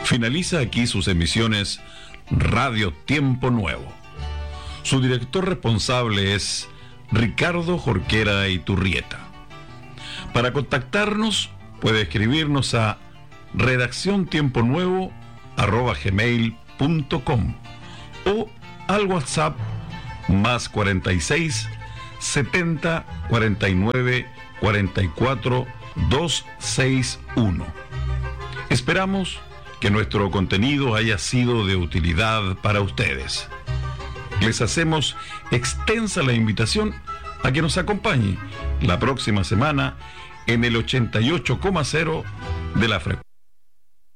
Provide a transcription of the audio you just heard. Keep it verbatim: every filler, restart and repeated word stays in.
Finaliza aquí sus emisiones Radio Tiempo Nuevo. Su director responsable es Ricardo Jorquera Iturrieta. Para contactarnos puede escribirnos a redacción tiempo nuevo arroba gmail punto com o al WhatsApp más cuarenta y seis, setenta, cuarenta y nueve, cuarenta y cuatro, doscientos sesenta y uno. Esperamos que nuestro contenido haya sido de utilidad para ustedes. Les hacemos extensa la invitación a que nos acompañe la próxima semana en el ochenta y ocho coma cero de la frecuencia.